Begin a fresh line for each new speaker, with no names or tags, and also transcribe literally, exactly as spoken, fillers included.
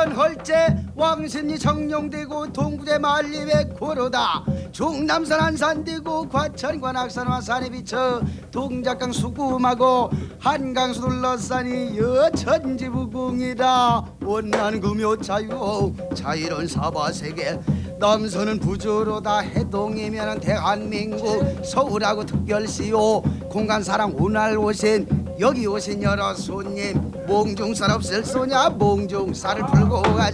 헐제 왕신이 정룡되고 동구대 만리백 고로다 중남산 안산되고 과천과 낙산와 산에 비쳐 동작강 수구마고 한강수 둘러싸니 여천지부궁이다. 원난 금요 자유 자유로운 사바세계 남서는 부주로다. 해동이면 대한민국 서울하고 특별시요 공간사랑 오날 오신 여기 오신 여러 손님 몽중살 없을 소냐 몽중살을 풀고 가자.